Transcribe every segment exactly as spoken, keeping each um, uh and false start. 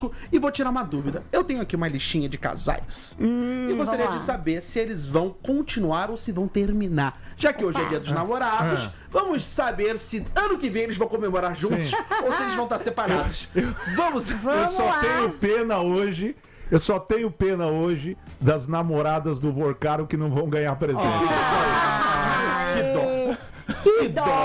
e vou tirar uma dúvida. Eu tenho aqui uma listinha de casais Hum, e gostaria vamos de lá. saber se eles vão continuar ou se vão terminar. Já que hoje é dia dos namorados, Ah. vamos saber se ano que vem eles vão comemorar juntos Sim. ou se eles vão estar separados. Vamos, Eu Vamos só lá. tenho pena hoje. Eu só tenho pena hoje das namoradas do Vorcaro que não vão ganhar presente. Que dó. Que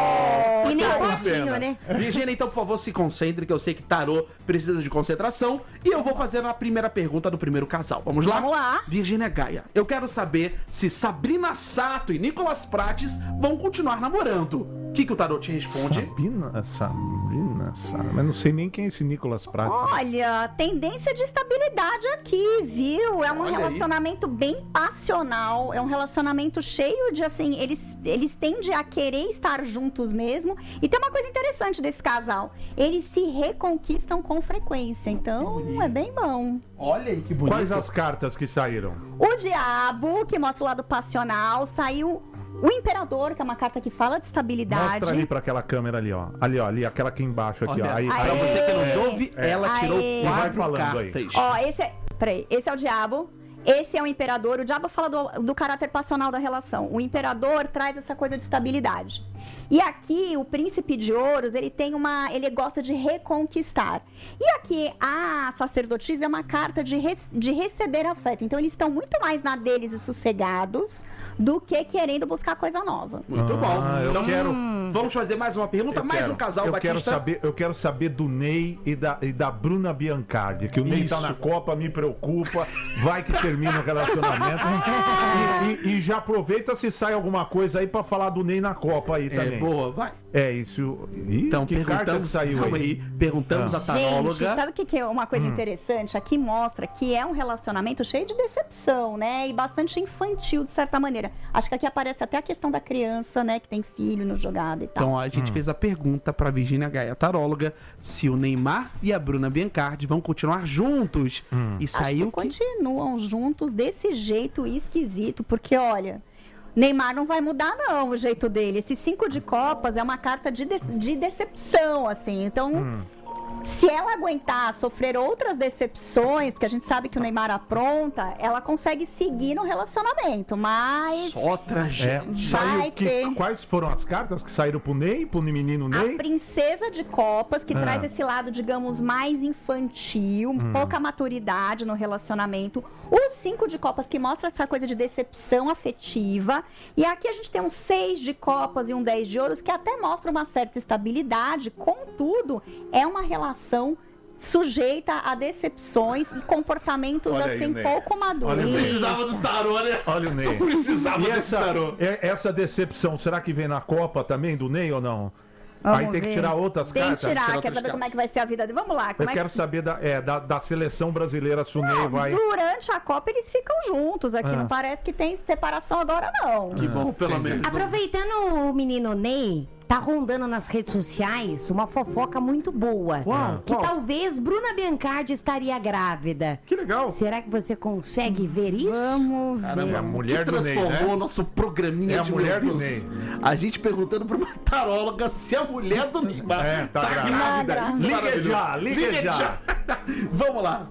dó! E nem Tá com fotinho, pena. né? Virgínia, então, por favor, se concentre, que eu sei que tarô precisa de concentração. E eu vou fazer a primeira pergunta do primeiro casal. Vamos lá? Vamos lá. Virgínia Gaia, eu quero saber se Sabrina Sato e Nicolas Prates vão continuar namorando. O que, que o tarô te responde? Sabina, Sabrina, Sabrina, mas não sei nem quem é esse Nicolas Prates. Olha, tendência de estabilidade aqui, viu? É um Olha aí. relacionamento bem passional, é um relacionamento cheio de, assim, eles, eles tendem a querer estar juntos mesmo. E tem uma coisa interessante desse casal, eles se reconquistam com frequência, então é bem bom. Olha aí que bonito. Quais as cartas que saíram? O Diabo, que mostra o lado passional, saiu o Imperador, que é uma carta que fala de estabilidade. Mostra ali pra aquela câmera ali, ó. Ali, ó, ali, aquela aqui embaixo, aqui, Olha, ó. Aí, pra Aê. você que nos ouve, É. ela tirou Aê. quatro Vai falando aí. cartas. Ó, esse é. Peraí, esse é o Diabo. Esse é o Imperador. O Diabo fala do, do caráter passional da relação. O Imperador traz essa coisa de estabilidade. E aqui, o Príncipe de Ouros, ele tem uma. Ele gosta de reconquistar. E aqui, a sacerdotisa é uma carta de, re, de receber afeto. Então, eles estão muito mais na deles e sossegados do que querendo buscar coisa nova. Muito Ah, bom. eu Então, quero- vamos fazer mais uma pergunta, Eu mais quero- um casal eu Batista. Quero saber, eu quero saber do Ney e da, e da Bruna Biancardi, que o Ney tá Isso. na Copa, me preocupa, vai que termina o relacionamento. e, e- e já aproveita se sai alguma coisa aí pra falar do Ney na Copa aí É, também. boa, vai. É isso. Ih, Então, que carta que perguntamos, saiu calma aí? aí, perguntamos Ah. a taróloga. Gente, sabe o que, que é uma coisa interessante? Aqui mostra que é um relacionamento cheio de decepção, né? E bastante infantil, de certa maneira. Acho que aqui aparece até a questão da criança, né? Que tem filho no jogado e tal. Então a gente fez a pergunta pra Virgínia Gaia, taróloga, se o Neymar e a Bruna Biancardi vão continuar juntos. E Acho saiu que que... continuam juntos desse jeito esquisito, porque olha, Neymar não vai mudar não o jeito dele. Esse cinco de copas é uma carta de, de, de decepção, assim. Então, Hum. se ela aguentar sofrer outras decepções, porque a gente sabe que o Neymar apronta, ela consegue seguir no relacionamento, mas Só É, tragédia. saiu Vai que, ter. quais foram as cartas que saíram pro Ney, pro menino a Ney? princesa de copas, que Ah. traz esse lado, digamos, mais infantil, Hum. pouca maturidade no relacionamento. O cinco de copas, que mostra essa coisa de decepção afetiva. E aqui a gente tem um seis de copas e um dez de ouros, que até mostra uma certa estabilidade. Contudo, é uma relação sujeita a decepções e comportamentos, Olha aí, assim, Ney. pouco Olha o maduros. Ney. Precisava do tarô, né? Olha o Ney. Eu precisava E desse essa, tarô. é- essa decepção, será que vem na Copa também do Ney ou não? Vamos Aí tem que ver. tirar outras Tem que cartas? tirar, tirar quer outras saber como é cartas. que vai ser a vida dele. Vamos lá, Eu como é quero que... saber da, é, da, da seleção brasileira se o Ney vai. Durante a Copa eles ficam juntos aqui, Ah. não parece que tem separação agora não. Que bom, pelo entendi. menos. Aproveitando o menino Ney, tá rondando nas redes sociais uma fofoca muito boa. Uau, que qual? talvez Bruna Biancardi estaria grávida. Que legal. Será que você consegue ver isso? Vamos ver. Caramba, É a mulher que do Ney, transformou né? o nosso programinha É a de mulher meu do Deus. Ney. A gente perguntando pra uma taróloga se a mulher do Neymar É, tá grávida. Tá Isso é Liga maravilhoso. já, liga já. Vamos lá.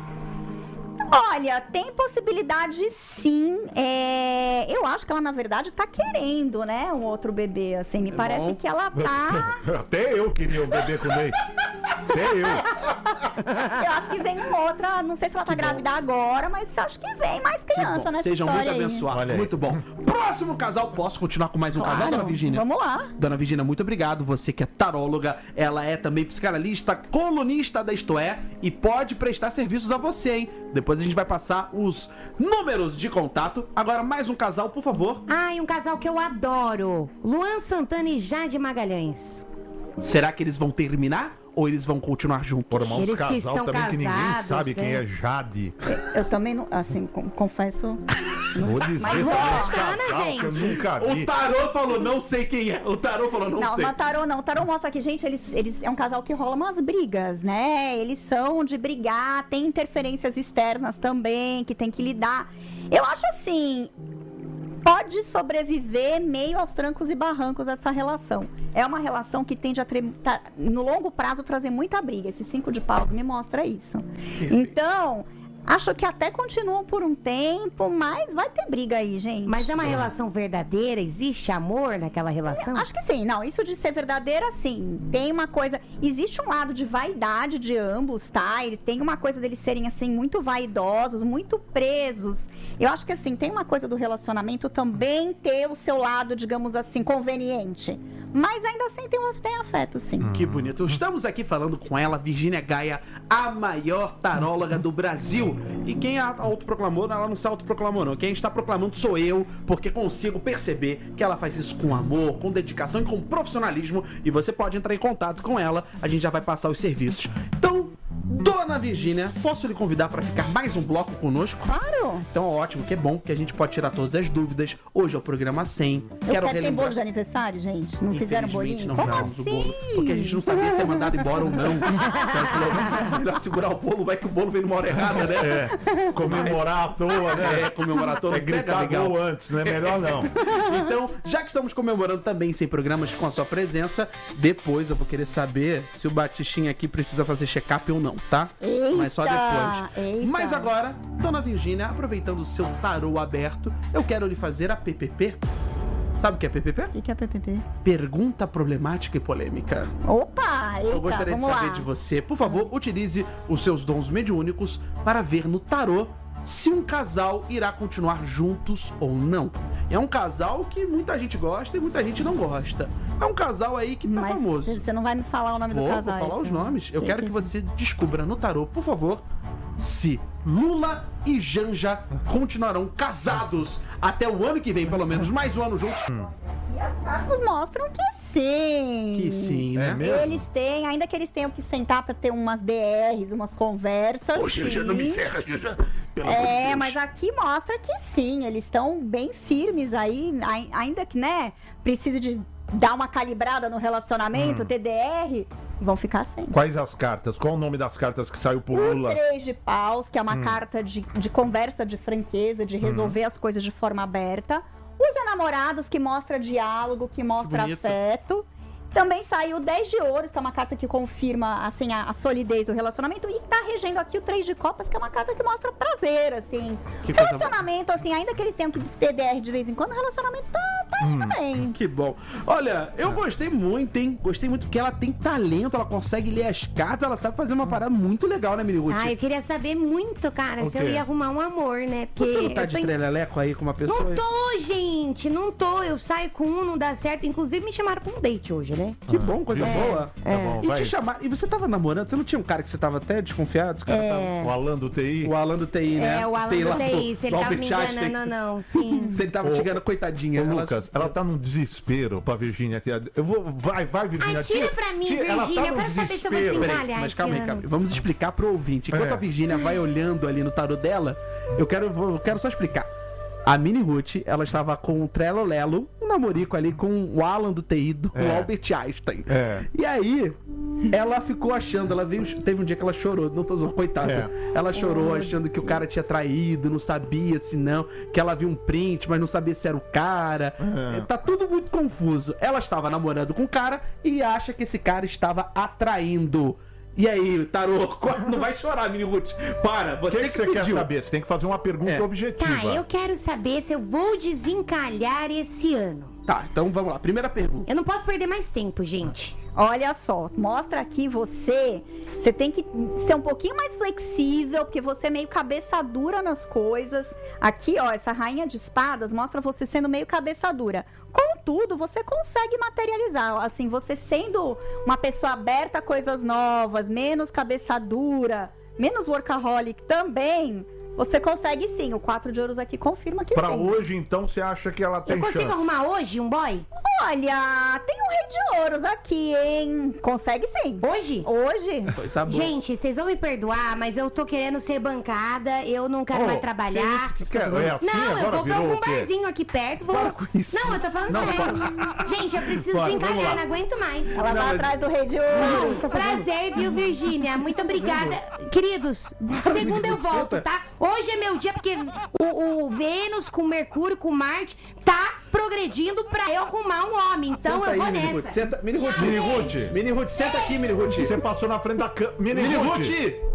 Olha, tem possibilidade sim. É, eu acho que ela, na verdade, tá querendo, né? Um outro bebê, assim. Me É parece bom. que ela tá. Até eu queria o bebê com o Ney. Até eu. Eu acho que vem uma outra. Não sei se ela tá grávida agora, mas acho que vem mais Que criança bom. nessa Sejam muito história aí. abençoados. Olha aí. Muito bom. Próximo casal. Posso continuar com mais um casal, Claro, dona Virgínia? vamos lá. Dona Virgínia, muito obrigado. Você que é taróloga, ela é também psicanalista, colunista da Isto É, e pode prestar serviços a você, hein? Depois a gente vai passar os números de contato. Agora, mais um casal, por favor. Ai, um casal que eu adoro. Luan Santana e Jade Magalhães. Será que eles vão terminar ou eles vão continuar juntos? Formar uns Eles que casal estão também que ninguém casados, sabe quem né? é Jade. Eu também não. Assim, com- confesso. Vou dizer Mas, que ó, é um bacana, casal que eu gente. nunca O vi. tarô falou, não sei quem é. O tarô falou, não, Não, sei. não, tarô não. O tarô mostra que, gente, eles, eles é um casal que rola umas brigas, né? Eles são de brigar, tem interferências externas também, que tem que lidar. Eu acho assim. pode sobreviver meio aos trancos e barrancos dessa relação. É uma relação que tende a, tre- tá, no longo prazo, trazer muita briga. Esse cinco de paus me mostra isso. Então, acho que até continuam por um tempo, mas vai ter briga aí, gente. Mas é uma relação verdadeira? Existe amor naquela relação? Acho que sim. Não, isso de ser verdadeira, sim. Tem uma coisa... Existe um lado de vaidade de ambos, tá? Ele tem uma coisa deles serem, assim, muito vaidosos, muito presos. Eu acho que, assim, tem uma coisa do relacionamento também ter o seu lado, digamos assim, conveniente. Mas ainda assim tem, tem afeto, sim. Que bonito. Estamos aqui falando com ela, Virgínia Gaia, a maior taróloga do Brasil. E quem a autoproclamou, ela não se autoproclamou, não. Quem está proclamando sou eu, porque consigo perceber que ela faz isso com amor, com dedicação e com profissionalismo. E você pode entrar em contato com ela, a gente já vai passar os serviços. Então, Dona Virgínia, posso lhe convidar para ficar mais um bloco conosco? Claro. Então, ótimo, que bom que a gente pode tirar todas as dúvidas. Hoje é o programa cem. Eu quero, quero ter bolo de aniversário, gente. Não fizeram Infelizmente, bolinho? não Como fizemos o assim? bolo, porque a gente não sabia se é mandado embora ou não. Então, ele falou, melhor segurar o bolo, vai que o bolo vem numa hora errada, né? É, comemorar à toa, né? É, comemorar à toa. É gritar legal. gol antes, né? Melhor não. Então, já que estamos comemorando também sem programas com a sua presença, depois eu vou querer saber se o Batistinha aqui precisa fazer check-up ou não, tá? Eita, Mas só depois. eita. Mas agora, Dona Virgínia, aproveitando o seu tarô aberto, eu quero lhe fazer a P P P. Sabe o que é P P P? O que, que é P P P? Pergunta problemática e polêmica. Opa, eita, Eu gostaria de vamos saber lá. de você. Por favor, utilize os seus dons mediúnicos para ver no tarô se um casal irá continuar juntos ou não. É um casal que muita gente gosta e muita gente não gosta. É um casal aí que tá Mas famoso. você não vai me falar o nome Vou, do vou casal. falar os esse? nomes. Eu Que quero que que você descubra no tarô, por favor, se Lula e Janja continuarão casados até o ano que vem, pelo menos mais um ano juntos. E as cartas mostram que sim. Que sim, É né? mesmo? Eles têm, ainda que eles tenham que sentar pra ter umas D Rs, umas conversas. Poxa, Janja, não me sim. ferra, Janja. Pelo amor de É, Deus. mas aqui mostra que sim, eles estão bem firmes aí, ai- ainda que, né, precise de dar uma calibrada no relacionamento, T D R, vão ficar sem. Quais as cartas? Qual o nome das cartas que saiu pro O Lula? três de paus, que é uma carta de, de conversa, de franqueza, de resolver as coisas de forma aberta. Os enamorados, que mostra diálogo, que mostra bonito. afeto. Também saiu o dez de ouros, que é uma carta que confirma, assim, a, a solidez do relacionamento. E tá regendo aqui o três de copas, que é uma carta que mostra prazer, assim. Que coisa Relacionamento, assim, ainda que eles tenham que ter D R de vez em quando, o relacionamento tá, tá indo bem. Que bom. Olha, eu gostei muito, hein? Gostei muito porque ela tem talento, ela consegue ler as cartas, ela sabe fazer uma parada muito legal, né, Miriruti? Ah, eu queria saber muito, cara, O se eu quê? ia arrumar um amor, né? Porque Você não tá eu de tô em- treleleco aí com uma pessoa? Não tô, gente, não tô. Eu saio com um, não dá certo. Inclusive, me chamaram pra um date hoje, né? Que bom, coisa É, boa. Tá bom, E vai. te chamar. E você tava namorando? Você não tinha um cara que você tava até desconfiado? Esse cara É. O Alan do T I? tava... O Alan do T I, né? É, o Alan Tem lá do T I, se ele do tava me Albert Einstein. enganando, não, não, sim. Se ele tava Ô, te enganando, coitadinha. Ô, ela- Lucas, ela tá num desespero pra Virgínia. Eu vou. Vai, vai, Virgínia. Ai, tira pra mim, tira- ela tá Virgínia, eu num quero saber se eu vou desespero. desencanar. Peraí, mas esse calma aí, ano. calma aí. Vamos explicar pro ouvinte. Enquanto É. a Virgínia vai olhando ali no tarô dela, eu quero, vou- eu quero só explicar. A Mini Ruth, ela estava com o Trello Lelo, um namorico ali com o Alan do T I, do É. Albert Einstein. É. E aí, ela ficou achando, ela veio, teve um dia que ela chorou, não tô zoando, coitada. É. Ela chorou achando que o cara tinha traído, não sabia se não, que ela viu um print, mas não sabia se era o cara. É. É, Tá tudo muito confuso. Ela estava namorando com o cara e acha que esse cara estava atraindo. E aí, Tarô, não vai chorar, Mini Ruth. Para, O você que, que, que você quer pediu. saber? Você tem que fazer uma pergunta É. objetiva. Tá, eu quero saber se eu vou desencalhar esse ano. Tá, então vamos lá. Primeira pergunta. Eu não posso perder mais tempo, gente. Olha só, mostra aqui você, você tem que ser um pouquinho mais flexível, porque você é meio cabeça dura nas coisas. Aqui, ó, essa rainha de espadas mostra você sendo meio cabeça dura. Contudo, você consegue materializar, assim, você sendo uma pessoa aberta a coisas novas, menos cabeça dura, menos workaholic também, você consegue sim. O quatro de ouros aqui confirma que Pra sim. hoje, então, você acha que ela tem Eu consigo chance? arrumar hoje um boy? Olha, tem um rei de ouros aqui, hein? Consegue sim. Hoje? Hoje? Coisa boa. Gente, vocês vão me perdoar, mas eu tô querendo ser bancada, eu não quero Oh, mais que trabalhar. Que que é? É assim? Não, eu Agora vou pra virou algum o quê? barzinho aqui perto. Vou... Para com isso. Não, eu tô falando Não, sério. Gente, eu preciso Para, vamos desencalhar, lá. não aguento mais. Ela vai atrás do rei de ouros. Prazer, viu, Virgínia? Muito obrigada. Queridos, segunda eu volto, tá? Hoje é meu dia, porque o, o Vênus com Mercúrio, com Marte, tá progredindo pra eu arrumar um homem. Então Senta eu vou aí, Mini nessa. Ruth. Senta, Mini Ruth. Mini Ruth. Mini Ruth, senta aqui, Mini Ruth. Você passou na frente da câmera. Mini, Mini Ruth. Ruth!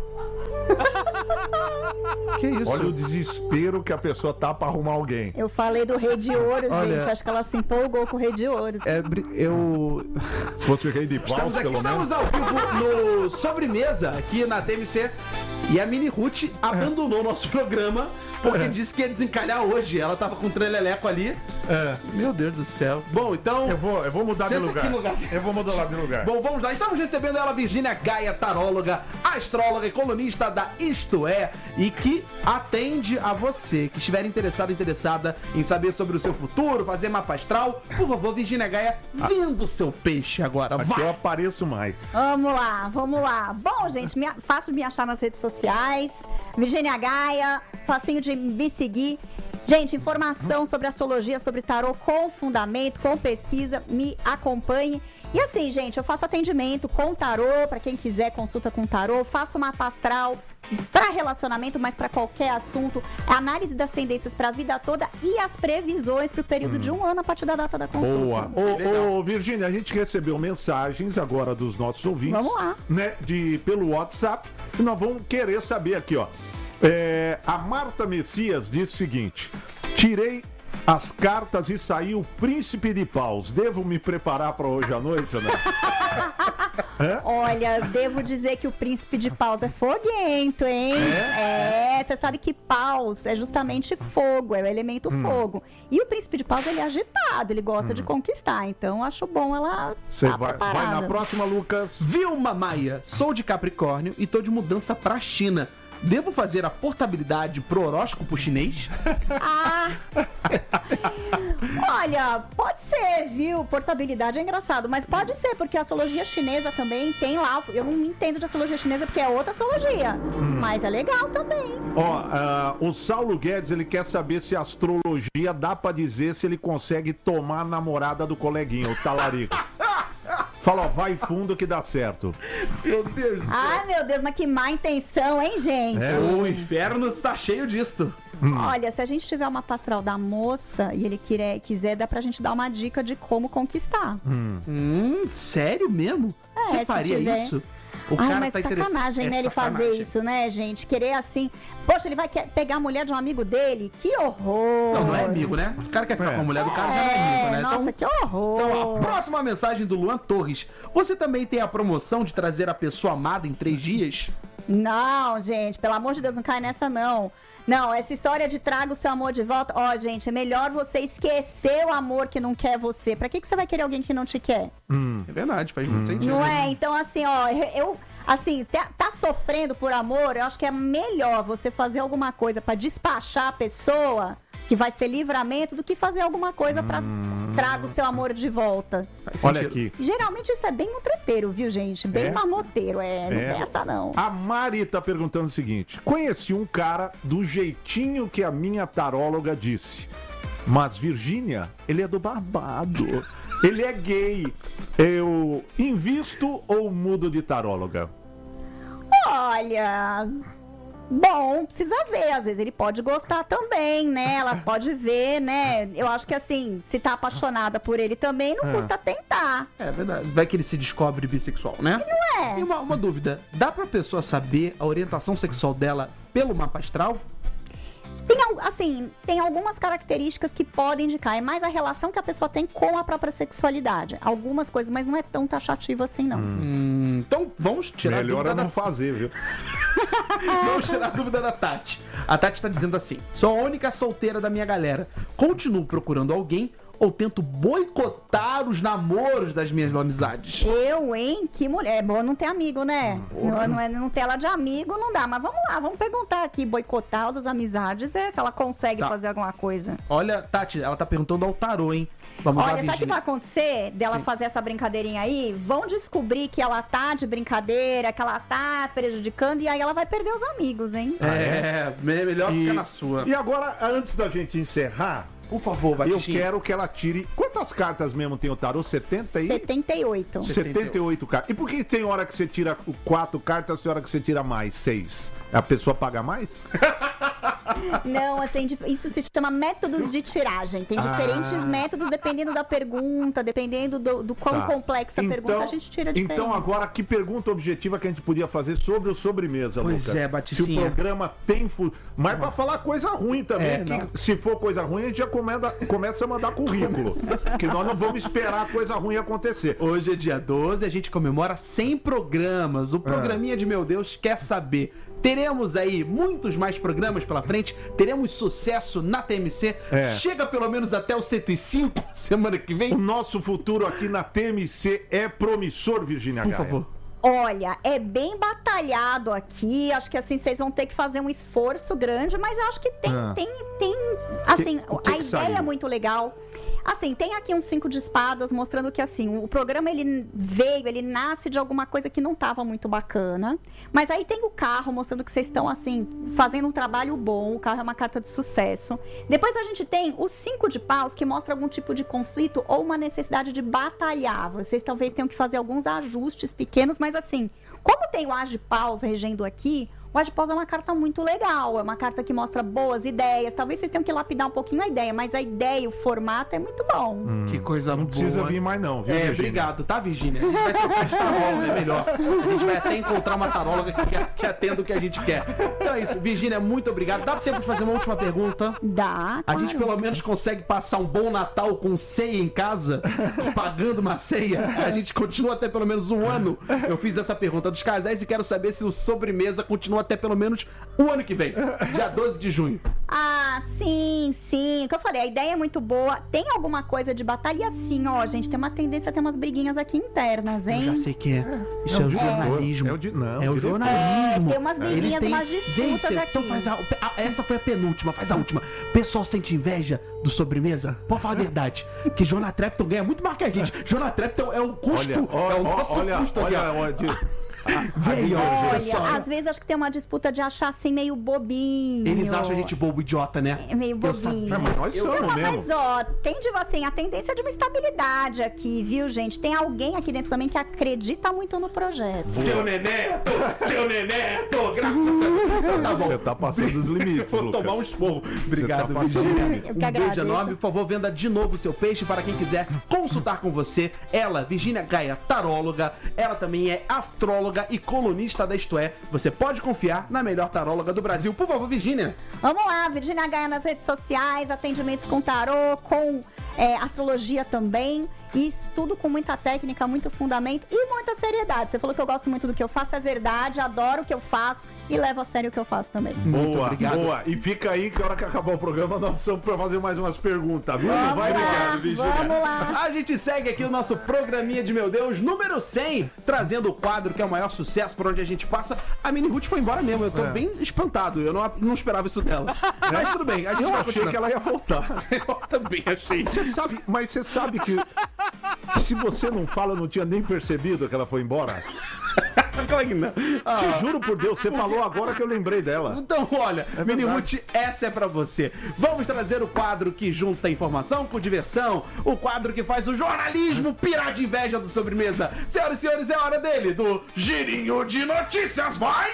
Que isso? Olha o desespero que a pessoa tá pra arrumar alguém. Eu falei do rei de ouros, Olha- gente. Acho que ela se empolgou com o rei de ouros. É, bri- eu. Se fosse o rei de paus, Estamos aqui, pelo menos. estamos ao vivo no Sobremesa, aqui na T M C. E a Mini Ruth abandonou o nosso programa porque É. disse que ia desencalhar hoje. Ela tava com um treleleco ali. É. Meu Deus do céu. Bom, então. Eu vou, eu vou mudar de Senta lugar. aqui no lugar. Eu vou mudar lá de lugar. Bom, vamos lá. Estamos recebendo ela, Virgínia Gaia, taróloga, astróloga e colunista da Isto É, e que atende a você que estiver interessado, interessada em saber sobre o seu futuro, fazer mapa astral. Por favor, Virgínia Gaia, venda o seu peixe agora. Aqui eu Vai! apareço mais. Vamos lá, vamos lá. Bom, gente, me, fácil de me achar nas redes sociais. Virgínia Gaia, facinho de me seguir. Gente, informação sobre astrologia, sobre tarô com fundamento, com pesquisa, me acompanhe. E assim, gente, eu faço atendimento com tarô, pra quem quiser consulta com tarô, faço mapa astral para relacionamento, mas para qualquer assunto, análise das tendências para a vida toda e as previsões para o período de um ano a partir da data da consulta. Boa. Legal. Ô, ô, Virgínia, a gente recebeu mensagens agora dos nossos ouvintes. Vamos lá. Né, de, pelo WhatsApp. E nós vamos querer saber aqui, ó. É, a Marta Messias disse o seguinte: tirei as cartas e saiu o príncipe de paus. Devo me preparar para hoje à noite, ou não? É? Olha, devo dizer que o príncipe de paus é foguento, hein? É, você sabe que paus é justamente fogo, é o elemento Hum. fogo. E o príncipe de paus, ele é agitado, ele gosta de conquistar. Então, acho bom ela Você tá vai, vai preparada. na próxima, Lucas. Vilma Maia, sou de Capricórnio e tô de mudança pra China. Devo fazer a portabilidade pro horóscopo chinês? Ah! Olha, pode ser, viu? Portabilidade é engraçado, mas pode ser, porque a astrologia chinesa também tem lá. Eu não entendo de astrologia chinesa porque é outra astrologia. Mas é legal também. Ó, ah, o Saulo Guedes, ele quer saber se a astrologia dá pra dizer se ele consegue tomar a namorada do coleguinha, o talarico. Fala, ó, vai fundo que dá certo. Meu Deus do céu. Ai, meu Deus, mas que má intenção, hein, gente? É. O inferno está cheio disto. Olha, se a gente tiver uma pastral da moça e ele quiser, quiser, dá pra gente dar uma dica de como conquistar. Hum, sério mesmo? É, Você se faria tiver. isso? O Ai, mas tá interessado- sacanagem, É né, ele fazer sacanagem. isso, né, gente? Querer assim... Poxa, ele vai que- pegar a mulher de um amigo dele? Que horror! Não, não é amigo, né? Se o cara quer ficar É. com a mulher do cara, já não é amigo, né? nossa, Então, que horror! então, a próxima mensagem do Luan Torres. Você também tem a promoção de trazer a pessoa amada em três dias? Não, gente, pelo amor de Deus, não cai nessa, não. Não, essa história de traga o seu amor de volta... Ó, gente, é melhor você esquecer o amor que não quer você. Pra que, que você vai querer alguém que não te quer? É verdade, faz muito sentido. Não é? Então, assim, ó, eu... Assim, tá, tá sofrendo por amor, eu acho que é melhor você fazer alguma coisa pra despachar a pessoa, que vai ser livramento, do que fazer alguma coisa pra traga o seu amor de volta. Faz Olha sentido. aqui. Geralmente isso é bem mutreteiro, viu, gente? Bem É? marmoteiro, é. Não É. tem essa, não. A Mari tá perguntando o seguinte: conheci um cara do jeitinho que a minha taróloga disse. Mas, Virgínia, ele é do babado. Ele é gay. Eu invisto ou mudo de taróloga? Olha... Bom, precisa ver, às vezes ele pode gostar também, né? Ela pode ver, né? Eu acho que assim, se tá apaixonada por ele também, não É. custa tentar. É verdade. Vai que ele se descobre bissexual, né? Não é? E uma, uma dúvida: dá pra pessoa saber a orientação sexual dela pelo mapa astral? Tem, al- assim, tem algumas características que podem indicar. É mais a relação que a pessoa tem com a própria sexualidade. Algumas coisas, mas não é tão taxativo assim, não. Hum, então vamos tirar Melhor a é dúvida não fazer, viu? da... Vamos tirar a dúvida da Tati. A Tati tá dizendo assim: sou a única solteira da minha galera. Continuo procurando alguém ou tento boicotar os namoros das minhas amizades? Eu, hein? Que mulher. É bom não ter amigo, né? Não, não, é, não ter ela de amigo não dá. Mas vamos lá, vamos perguntar aqui. Boicotar das amizades é se ela consegue Tá. fazer alguma coisa. Olha, Tati, ela tá perguntando ao tarô, hein? Vamos lá, Olha, sabe o que Virgínia. vai acontecer dela Sim. fazer essa brincadeirinha aí? Vão descobrir que ela tá de brincadeira, que ela tá prejudicando, e aí ela vai perder os amigos, hein? É, me- melhor E, ficar na sua. e agora, antes da gente encerrar, Por favor, eu Batistinha. quero que ela tire. Quantas cartas mesmo tem o tarô? setenta e. setenta e oito. setenta e oito cartas. E por que tem hora que você tira quatro cartas e hora que você tira mais? Seis? A pessoa paga mais? Não, tem, dif- isso se chama métodos de tiragem. Tem diferentes Ah. métodos dependendo da pergunta, dependendo do, do quão Tá. complexa a pergunta, a gente tira diferente. Então agora, que pergunta objetiva que a gente podia fazer sobre o sobremesa, Pois Lucas? é, Baticinha. Se o programa tem... Fu... Mas pra falar coisa ruim também, É, que não. se for coisa ruim, a gente já comenda- começa a mandar currículo. Porque nós não vamos esperar coisa ruim acontecer. Hoje é dia doze, a gente comemora cem programas. O programinha de Meu Deus quer saber. Teremos aí muitos mais programas pela frente. Teremos sucesso na T M C. É. Chega pelo menos até o cento e cinco semana que O vem. nosso futuro aqui na T M C é promissor, Virgínia Por Gaia. favor. Olha, é bem batalhado aqui. Acho que assim, vocês vão ter que fazer um esforço grande, mas eu acho que tem, Ah. tem, tem. Assim, o que a que ideia saiu? é muito legal. Assim, tem aqui um cinco de espadas mostrando que assim, o programa ele veio, ele nasce de alguma coisa que não estava muito bacana. Mas aí tem o carro mostrando que vocês estão assim, fazendo um trabalho bom, o carro é uma carta de sucesso. Depois a gente tem o cinco de paus que mostra algum tipo de conflito ou uma necessidade de batalhar. Vocês talvez tenham que fazer alguns ajustes pequenos, mas assim, como tem o as de paus regendo aqui, o as de paus é uma carta muito legal, é uma carta que mostra boas ideias. Talvez vocês tenham que lapidar um pouquinho a ideia, mas a ideia, o formato é muito bom. Que coisa Não boa. precisa vir mais não, viu, É, Virgínia? obrigado, tá, Virgínia? A gente vai trocar de taróloga, é melhor. A gente vai até encontrar uma taróloga que, que atenda o que a gente quer. Então é isso, Virgínia, muito obrigado. Dá tempo de fazer uma última pergunta? Dá. A claro. gente pelo menos consegue passar um bom Natal com ceia em casa, pagando uma ceia. A gente continua até pelo menos um ano. Eu fiz essa pergunta dos casais e quero saber se o sobremesa continua até pelo menos o ano que vem, dia doze de junho. Ah, sim, sim. O que eu falei, a ideia é muito boa. Tem alguma coisa de batalha? E assim, ó, gente, tem uma tendência a ter umas briguinhas aqui internas, hein? Eu já sei que é. Isso é, o diretor. jornalismo. É o di- não, É o diretor. jornalismo. É, tem umas briguinhas, Eles têm- umas disputas Vence. aqui. Então faz a, a- essa foi a penúltima, faz a última. O pessoal sente inveja do sobremesa? Pode falar a verdade. Que Jonah Trepton ganha muito mais que a gente. Jonah Trepton é o custo. Olha, é o ó, nosso olha, custo olha, aqui, ó. olha, de- Velho, olha Olha, só. às vezes acho que tem uma disputa de achar assim meio bobinho. Eles acham a gente bobo, idiota, né? É meio Eu sa- bobinho. É, mas nós somos Não, mesmo. mas ó, tem de assim, a tendência de uma estabilidade aqui, viu, gente? Tem alguém aqui dentro também que acredita muito no projeto. Seu neneto! Seu neneto! Graças a Deus! Tá bom. Você tá passando dos limites, Vou Lucas. tomar um esporro. Obrigado, Você tá passando Virgínia. dos limites. Eu Um que beijo agradeço. enorme. Por favor, venda de novo o seu peixe para quem quiser consultar com você. Ela, Virgínia Gaia, taróloga. Ela também é astróloga e colunista da Isto É. Você pode confiar na melhor taróloga do Brasil. Por favor, Virgínia. Vamos lá, Virgínia Gaia nas redes sociais, atendimentos com tarô, com é, astrologia também. E tudo com muita técnica, muito fundamento e muita seriedade. Você falou que eu gosto muito do que eu faço, é verdade, adoro o que eu faço e levo a sério o que eu faço também. Muito Boa, obrigado. boa. E fica aí que a hora que acabar o programa nós precisamos fazer mais umas perguntas, viu? Vamos Vai, lá, obrigado, Virgínia. vamos lá. A gente segue aqui o nosso programinha de Meu Deus, número cem, trazendo o quadro que é o maior sucesso por onde a gente passa. A Mini Ruth foi embora mesmo, eu tô É. bem espantado, eu não, não esperava isso dela. Mas tudo bem, a gente Eu vai achei continuar. que ela ia voltar. Eu também achei. Você sabe, mas você sabe que se você não fala, eu não tinha nem percebido que ela foi embora. Claro que não. Ah, Te juro por Deus, você falou agora que eu lembrei dela. então, olha, É Mini verdade. Ruth, essa é pra você. Vamos trazer o quadro que junta informação com diversão, o quadro que faz o jornalismo pirar de inveja do sobremesa. Senhoras e senhores, é hora dele, do Girinho de Notícias, vai!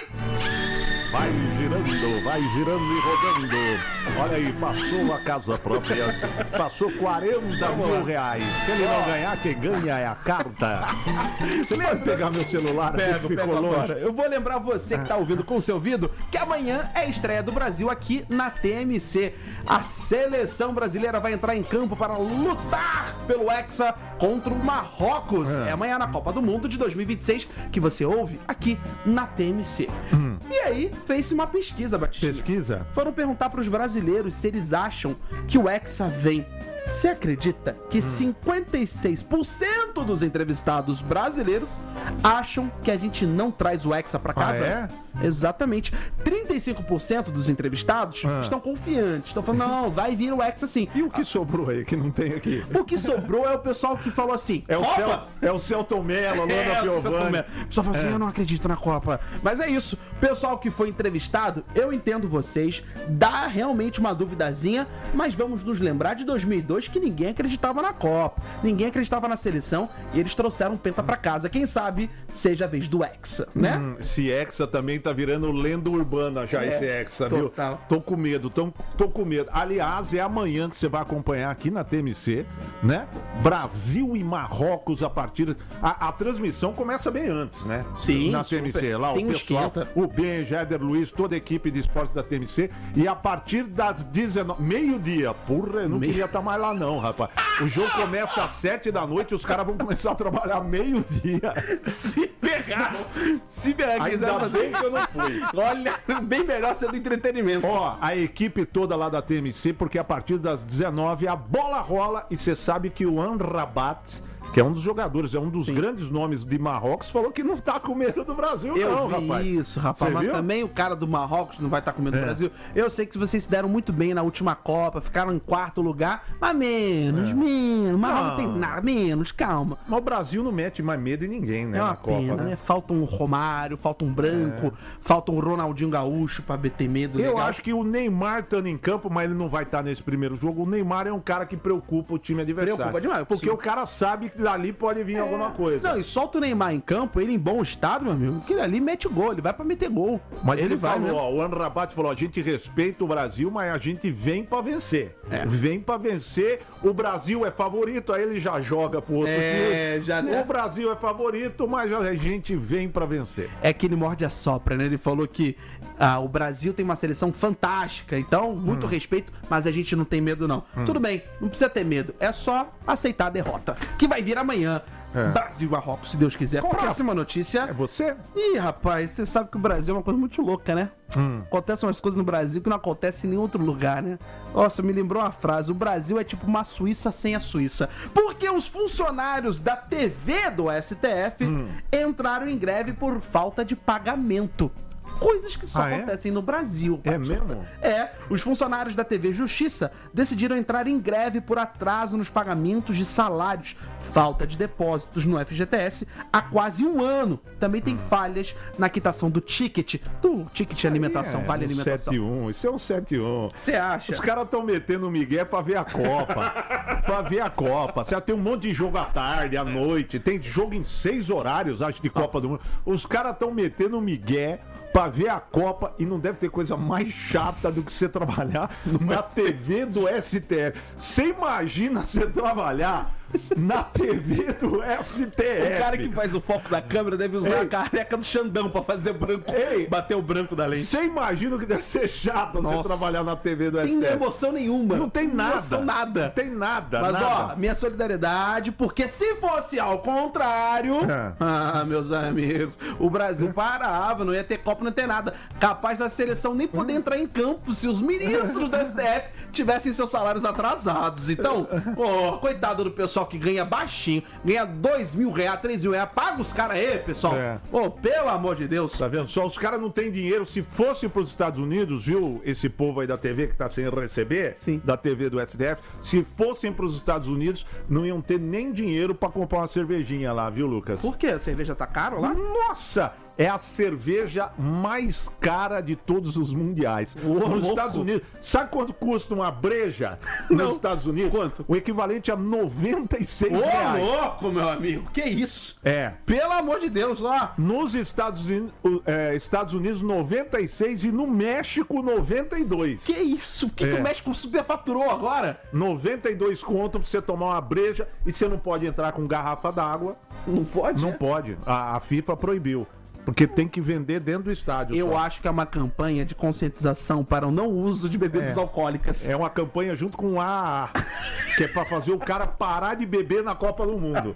Vai girando, vai girando e rodando. Olha aí, passou a casa própria, passou quarenta mil reais. Se ele não ganhar, quem ganha é a carta. Você pode pegar meu celular aqui Pego, que pego ficou longe? agora. Eu vou lembrar você que tá ouvindo com o seu ouvido que amanhã é a estreia do Brasil aqui na T M C. A seleção brasileira vai entrar em campo para lutar pelo Hexa contra o Marrocos. É, É. amanhã na Copa do Mundo de dois mil e vinte e seis que você ouve aqui na T M C. E aí, fez-se uma pesquisa, Batista. Pesquisa? Foram perguntar para os brasileiros se eles acham que o Hexa vem. Você acredita que Hum. cinquenta e seis por cento dos entrevistados brasileiros acham que a gente não traz o Hexa pra casa? Ah, Exatamente. trinta e cinco por cento dos entrevistados Ah. estão confiantes. Estão falando, não, vai vir o Hexa sim. E o que sobrou aí, que não tem aqui? O que sobrou é o pessoal que falou assim, É o, Copa? Cel, é o Celton Mello, a Luana É, Piovani. o pessoal fala assim, eu não acredito na Copa. Mas é isso, pessoal que foi entrevistado, eu entendo vocês, dá realmente uma duvidazinha, mas vamos nos lembrar de dois mil e dois que ninguém acreditava na Copa, ninguém acreditava na seleção e eles trouxeram um penta pra casa. Quem sabe seja a vez do Hexa, né? Hum, esse Hexa também tá virando lenda urbana já, É, esse Hexa, viu? total. Tô com medo, tô, tô com medo. Aliás, é amanhã que você vai acompanhar aqui na T M C, né? Brasil e Marrocos a partir... A, a transmissão começa bem antes, né? Sim, na T M C. super. Lá Tem o um pessoal, esquenta. o Ben, Jader Luiz, toda a equipe de esportes da T M C. E a partir das dezenove... Meio-dia. Porra, eu não Meio- queria estar mais lá não, rapaz. O jogo começa às sete da noite e os caras vão começar a trabalhar meio-dia. Se pegar, se pegar, quiser Ainda fazer... bem que eu não fui. Olha, bem melhor ser do entretenimento. Ó, a equipe toda lá da T M C, porque a partir das dezenove a bola rola e você sabe que o Amrabat, que é um dos jogadores, é um dos Sim. grandes nomes de Marrocos, falou que não tá com medo do Brasil, Eu não, vi rapaz. isso, rapaz. Você Mas viu? também o cara do Marrocos não vai estar comendo É. o Brasil. Eu sei que vocês se deram muito bem na última Copa, ficaram em quarto lugar, mas menos, É. menos. Marrocos não Não. tem nada, menos, calma. Mas o Brasil não mete mais medo em ninguém, né, É uma na Copa, pena, né? né? Falta um Romário, falta um Branco, falta um Ronaldinho Gaúcho pra meter medo. Eu legal. acho que o Neymar estando em campo, mas ele não vai estar nesse primeiro jogo. O Neymar é um cara que preocupa o time adversário. Preocupa demais, Porque sim. o cara sabe que dali pode vir alguma coisa. Não, e solta o Neymar em campo, ele em bom estado, meu amigo, que ele ali mete gol, ele vai pra meter gol. Mas ele, vai falou, mesmo. ó, o Amrabat falou, a gente respeita o Brasil, mas a gente vem pra vencer. É. Vem pra vencer, o Brasil é favorito, aí ele já joga pro outro É, time. já, né? O Brasil é favorito, mas a gente vem pra vencer. É que ele morde a sopra, né? Ele falou que ah, o Brasil tem uma seleção fantástica, então, Hum. muito respeito, mas a gente não tem medo, não. Tudo bem, não precisa ter medo, é só aceitar a derrota, que vai vir amanhã. É. Brasil e Marrocos, se Deus quiser. Qual que é a- Próxima notícia. É você? Ih, rapaz, você sabe que o Brasil é uma coisa muito louca, né? Hum. Acontecem umas coisas no Brasil que não acontecem em nenhum outro lugar, né? Nossa, me lembrou uma frase: o Brasil é tipo uma Suíça sem a Suíça. Porque os funcionários da T V do S T F Hum. entraram em greve por falta de pagamento. Coisas que só Ah, é? acontecem no Brasil. É Batista. mesmo? É, os funcionários da T V Justiça decidiram entrar em greve por atraso nos pagamentos de salários, falta de depósitos no F G T S há quase um ano. Também tem falhas na quitação do ticket, do ticket de alimentação, É, vale um alimentação. sete um, isso é um sete um. Você acha? Os caras estão metendo migué pra ver a Copa. Pra ver a Copa. Você tem um monte de jogo à tarde, à noite. Tem jogo em seis horários, acho, de Copa do Mundo. Os caras estão metendo migué pra ver a Copa e não deve ter coisa mais chata do que você trabalhar na T V do S T F. Você imagina você trabalhar na T V do S T F? O cara que faz o foco da câmera deve usar Ei. a careca do Xandão pra fazer branco, Ei. bater o branco da lente. Você imagina o que deve ser chato você Nossa. trabalhar na T V do Tem S T F? emoção nenhuma. Não tem nada. Emoção nada. Não tem nada, Mas nada. ó, minha solidariedade, porque se fosse ao contrário, É. ah, meus amigos, o Brasil parava, não ia ter Copa, não ia ter nada. Capaz da seleção nem poder entrar em campo se os ministros do S T F tivessem seus salários atrasados. Então, ó, coitado do pessoal que ganha baixinho, ganha dois mil reais, três mil reais, paga os caras aí, pessoal. É. Ô, pelo amor de Deus. Tá vendo? Só os caras não têm dinheiro. Se fosse pros Estados Unidos, viu? Esse povo aí da T V que tá sem receber, Sim. da T V do S T F, se fossem pros Estados Unidos, não iam ter nem dinheiro pra comprar uma cervejinha lá, viu, Lucas? Por quê? A cerveja tá caro lá? Nossa! É a cerveja mais cara de todos os mundiais. Ô, Nos louco. Estados Unidos. Sabe quanto custa uma breja Não. nos Estados Unidos? Quanto? O equivalente a noventa e seis Ô, reais. louco, meu amigo. Que isso? É. Pelo amor de Deus, ó. Nos Estados Unidos, é, Estados Unidos noventa e seis e no México noventa e dois. Que isso? Por que, que É. o México superfaturou agora? noventa e dois conto pra você tomar uma breja e você não pode entrar com garrafa d'água. Não pode? Não é? pode. A, a FIFA proibiu. Porque tem que vender dentro do estádio. Eu só. acho que é uma campanha de conscientização para o não uso de bebidas É. alcoólicas. É uma campanha junto com o A A A, que é pra fazer o cara parar de beber na Copa do Mundo.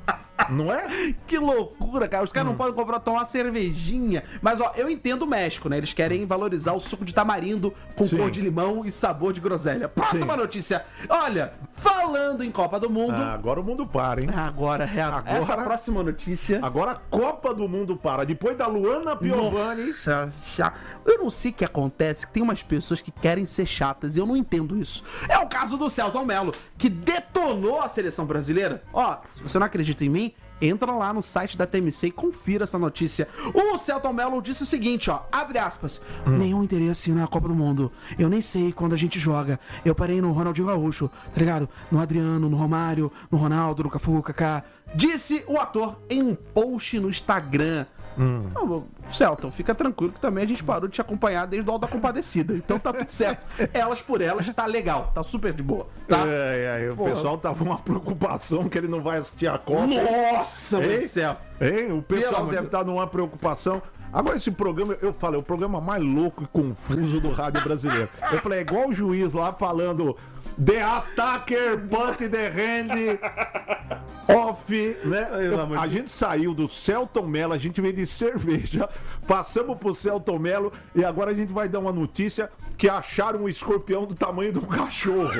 Não é? Que loucura, cara. Os caras Hum. não podem comprar, tomar uma cervejinha. Mas, ó, eu entendo o México, né? Eles querem valorizar o suco de tamarindo com Sim. cor de limão e sabor de groselha. Próxima Sim. notícia. Olha, falando em Copa do Mundo... Ah, agora o mundo para, hein? Agora, Renato, Agora- essa próxima notícia... Agora a Copa do Mundo para. Depois da Luana Piovani... Nossa, já- eu não sei o que acontece, que tem umas pessoas que querem ser chatas e eu não entendo isso. É o caso do Selton Mello, que detonou a seleção brasileira. Ó, se você não acredita em mim, entra lá no site da T M C e confira essa notícia. O Selton Mello disse o seguinte, ó, abre aspas, nenhum interesse na Copa do Mundo. Eu nem sei quando a gente joga. Eu parei no Ronaldinho Gaúcho, tá ligado? No Adriano, no Romário, no Ronaldo, no Cafu, Kaká. Disse o ator em um post no Instagram. Hum. Não, Celton, fica tranquilo que também a gente parou de te acompanhar desde o Alto da Compadecida. Então tá tudo certo. Elas por elas, tá legal, tá super de boa, tá? É, é, o Porra. pessoal tava uma preocupação que ele não vai assistir a Copa. Nossa, meu Hein? Deus do céu. Hein? O Pelo pessoal amor deve de estar numa preocupação. Agora esse programa, eu falei, é o programa mais louco e confuso do rádio brasileiro. Eu falei, é igual o juiz lá falando The attacker put the hand off, né? Pelo amor de A gente saiu do Selton Mello, a gente veio de cerveja, passamos pro Selton Mello e agora a gente vai dar uma notícia que acharam um escorpião do tamanho de um cachorro.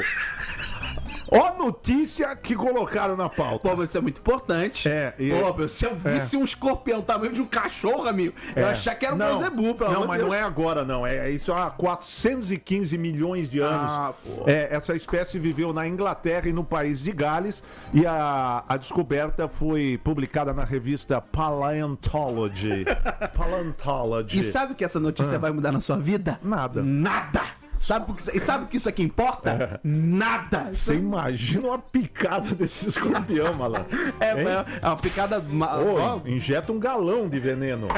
Ó a notícia que colocaram na pauta. Pô, isso é muito importante. É, e- Pô, meu, se eu visse um escorpião tamanho de um cachorro, amigo, eu ia achar que era um não, Beelzebub, pelo Não, amor mas de não Deus. é agora, não. É, é isso há quatrocentos e quinze milhões de anos. Ah, pô. É, essa espécie viveu na Inglaterra e no país de Gales. E a, a descoberta foi publicada na revista Paleontology. Paleontology. E sabe o que essa notícia Ah. vai mudar na sua vida? Nada. Nada! Sabe o que, e sabe o que isso aqui importa? Nada! Você imagina uma picada desse escorpião, malandro. É, Hein? é uma picada... ma- Ô, ó, injeta um galão de veneno.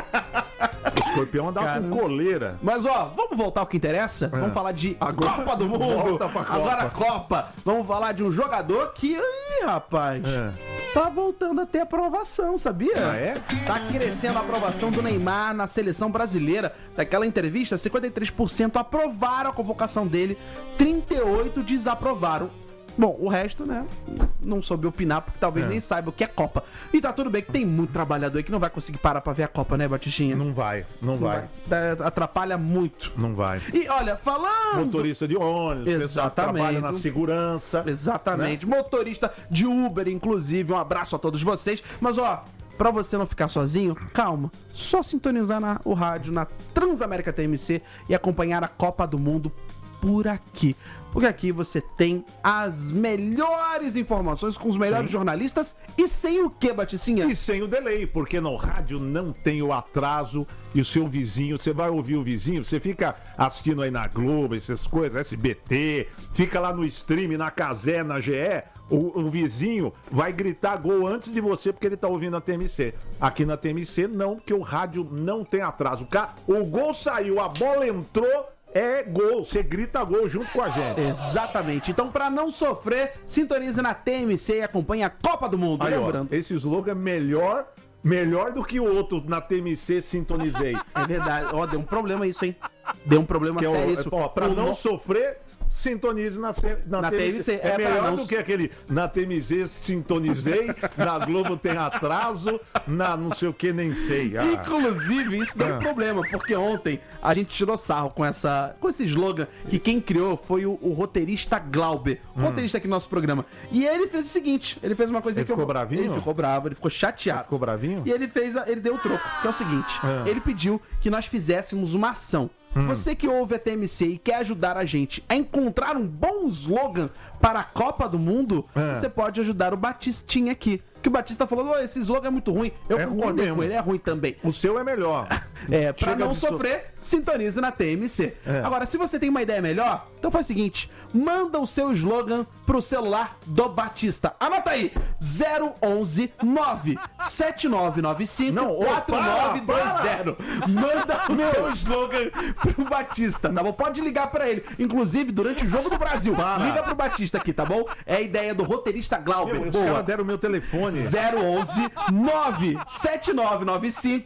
O escorpião andava Cara. com coleira. Mas ó, vamos voltar ao que interessa? Vamos falar de Agora- Copa do Mundo. volta pra Copa. Agora Copa. Vamos falar de um jogador que, ih, rapaz, É. tá voltando a ter aprovação, sabia? Ah, é? Tá crescendo a aprovação do Neymar na seleção brasileira. Daquela entrevista, cinquenta e três por cento aprovaram a convocação dele, trinta e oito por cento desaprovaram. Bom, o resto, né, não soube opinar, porque talvez É. nem saiba o que é Copa. E tá tudo bem que tem muito trabalhador aí que não vai conseguir parar pra ver a Copa, né, Batichinha? Não vai, não, Não vai. vai. Dá- Atrapalha muito. Não vai. E olha, falando. Motorista de ônibus, pessoal que Exatamente. trabalha na segurança. Exatamente. Motorista de Uber, inclusive. Um abraço a todos vocês. Mas ó, pra você não ficar sozinho, calma. Só sintonizar na, o rádio na Transamérica T M C e acompanhar a Copa do Mundo por aqui. Porque aqui você tem as melhores informações com os melhores Sim. jornalistas e sem o que, Baticinha? E sem o delay, porque no rádio não tem o atraso e o seu vizinho, você vai ouvir o vizinho, você fica assistindo aí na Globo, essas coisas, S B T, fica lá no stream, na Cazé, na G E, o, o vizinho vai gritar gol antes de você porque ele tá ouvindo a T M C. Aqui na T M C não, porque o rádio não tem atraso. O, ca- o gol saiu, a bola entrou, é gol, você grita gol junto com a gente. Exatamente. Então, pra não sofrer, sintonize na T M C e acompanhe a Copa do Mundo. Aí, ó, Lembrando. esse slogan é melhor, melhor do que o outro na T M C sintonizei. É verdade. Ó, deu um problema isso, hein? Deu um problema Que é sério o, isso. ó, pra O não no- sofrer, sintonize na, C- na, Na T M C. T M C, É, é pra melhor não- do que aquele na T M C sintonizei, na Globo tem atraso, na não sei o que nem sei. Ah, Inclusive, isso deu um Ah. problema, porque ontem a gente tirou sarro com, essa, com esse slogan que quem criou foi o, o roteirista Glauber, roteirista aqui do nosso programa. E ele fez o seguinte, ele fez uma coisa Ele que eu... ficou bravinho? Ele ficou bravo, ele ficou chateado. ficou bravinho? E ele fez, a- ele deu o troco, que é o seguinte, Ah. ele pediu que nós fizéssemos uma ação. Você que ouve a T M C e quer ajudar a gente a encontrar um bom slogan para a Copa do Mundo, Ah. você pode ajudar o Batistinha aqui. Que o Batista falou, "Ô, esse slogan é muito ruim. Eu É ruim concordei mesmo. com ele, é ruim também. O seu é melhor. É, pra Chega não de so- sofrer, sintonize na T M C. É. Agora, se você tem uma ideia melhor, então faz o seguinte, manda o seu slogan pro celular do Batista. Anota aí, zero onze nove sete nove nove cinco Não, ô, quatro nove dois zero. Manda o seu slogan pro Batista, tá bom? Pode ligar pra ele. Inclusive, durante o Jogo do Brasil, Para. liga pro Batista aqui, tá bom? É a ideia do roteirista Glauber. Meu, os Boa. caras deram o meu telefone. zero onze nove sete nove nove cinco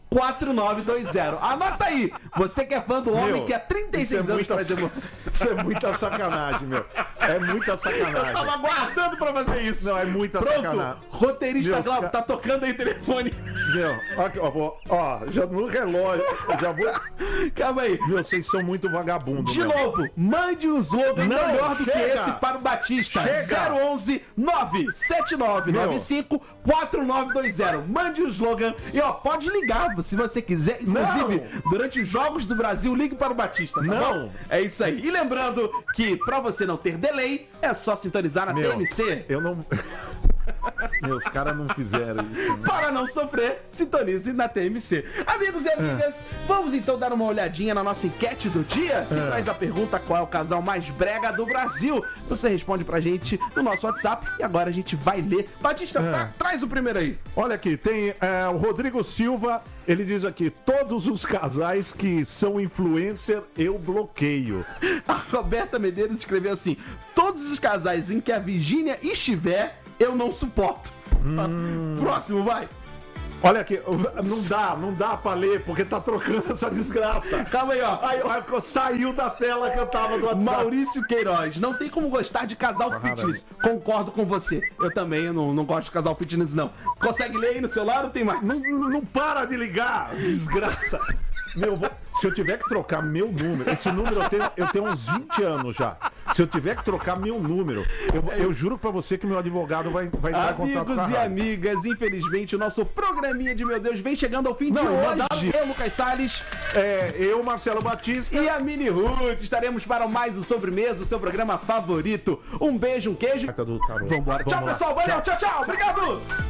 quatro nove dois zero. Anota aí. Você que é fã do homem Meu, que há trinta e seis isso é anos muita faz emoção. Isso é muita sacanagem, meu. É muita Eu sacanagem. tava aguardando pra fazer isso. Não, é muita Pronto. sacanagem. Roteirista Meu, Glauco, ca- tá tocando aí o telefone. Meu, ó, aqui, ó, ó, ó, já no relógio, já vou... Calma aí. Meu, vocês são muito vagabundos, De meu. novo, mande um slogan Não, melhor do que chega. esse para o Batista. Chega. zero onze nove sete nove nove cinco quatro nove dois zero. Mande o slogan e ó, pode ligar se você quiser. Inclusive, durante os Jogos do Brasil, ligue para o Batista. Tá Não. bom? É isso aí. E lembrando que para você não ter delay, é só sintonizar na Meu, T M C. eu não... Meus caras não fizeram isso, né? Para não sofrer, sintonize na T M C. Amigos e amigas, vamos então dar uma olhadinha na nossa enquete do dia, que traz a pergunta: qual é o casal mais brega do Brasil? Você responde pra gente no nosso WhatsApp e agora a gente vai ler. Batista, É. tá, traz o primeiro aí. Olha aqui, tem é, o Rodrigo Silva, ele diz aqui, todos os casais que são influencer, eu bloqueio. A Roberta Medeiros escreveu assim: todos os casais em que a Virgínia estiver, eu não suporto. Hum. Próximo, vai. Olha aqui, não dá, não dá pra ler, porque tá trocando essa desgraça. Calma aí, ó. Aí, ó, saiu da tela que eu tava do WhatsApp. Maurício Queiroz, não tem como gostar de casal fitness. Concordo com você. Eu também eu não, não gosto de casal fitness, não. Consegue ler aí no celular ou tem mais? Não, não para de ligar, desgraça. Meu, vou- se eu tiver que trocar meu número, esse número eu tenho, eu tenho uns vinte anos já. Se eu tiver que trocar meu número, eu, eu juro pra você que meu advogado vai, vai entrar em contato com a Amigos e rádio. amigas, infelizmente o nosso programinha de Meu Deus vem chegando ao fim Não, de mandaram- hoje. Eu, Lucas Salles É, eu, Marcelo Batista. e a Mini Ruth estaremos para mais o Sobremesa, o seu programa favorito. Um beijo, um queijo. Do tarô. Vambora. Tchau, Vamos lá. pessoal. Valeu. Tchau, tchau. Obrigado.